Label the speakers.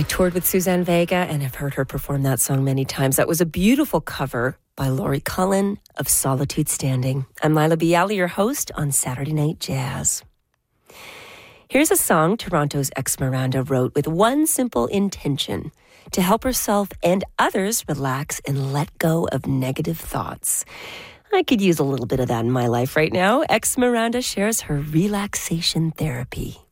Speaker 1: I toured with Suzanne Vega and have heard her perform that song many times. That was a beautiful cover by Laurie Cullen of Solitude Standing. I'm Lila Bialy, your host on Saturday Night Jazz. Here's a song Toronto's Esmeralda wrote with one simple intention: to help herself and others relax and let go of negative thoughts. I could use a little bit of that in my life right now. Esmeralda shares her relaxation therapy.